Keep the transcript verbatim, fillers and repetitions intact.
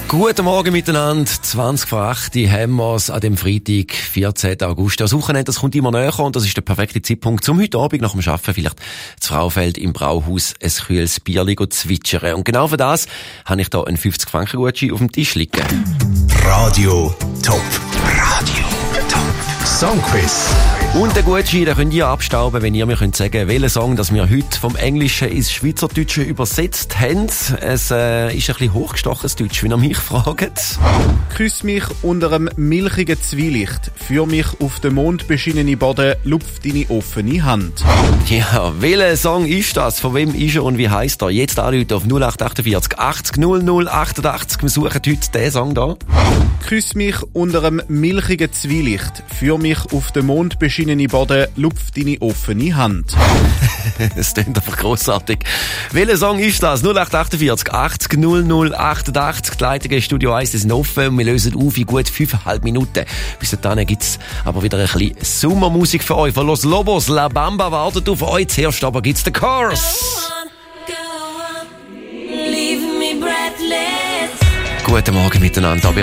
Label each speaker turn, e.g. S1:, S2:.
S1: Guten Morgen miteinander. zwanzig vor acht haben wir es an dem Freitag, vierzehnten August. Das Wochenende, das kommt immer näher und das ist der perfekte Zeitpunkt, um heute Abend nach dem Arbeiten vielleicht zu Fraufeld im Brauhaus ein kühles Bierli zu zwitschern. Und genau für das habe ich da einen fünfzig Franken Gutschein auf dem Tisch liegen.
S2: Radio Top. Radio Top. Songquiz.
S1: Und den Gutschein, den könnt ihr abstauben, wenn ihr mir könnt sagen, welchen Song das wir heute vom Englischen ins Schweizerdeutsche übersetzt haben. Es äh, ist ein bisschen hochgestochenes Deutsch, wenn ihr mich fragt.
S3: Küss mich unter einem milchigen Zwielicht, führ mich auf den mondbeschienenen Boden, lupf deine offene Hand.
S1: Ja, welcher Song ist das? Von wem ist er und wie heisst er? Jetzt anrufen auf null acht achtundvierzig achtzig null null achtundachtzig. Wir suchen heute diesen Song da.
S3: Küss mich unter einem milchigen Zwielicht, führ mich auf den mondbeschienenen Boden, lupf deine offene Hand.
S1: Es klingt einfach grossartig. Welcher Song ist das? null acht achtundvierzig achtzig null null achtundachtzig. Die Leitungen in Studio eins sind offen und wir lösen auf in gut fünfeinhalb Minuten. Bis dahin gibt's aber wieder ein bisschen Sommermusik für euch. Von Los Lobos, La Bamba wartet auf euch. Zuerst aber gibt's den Chorus. Guten Morgen miteinander.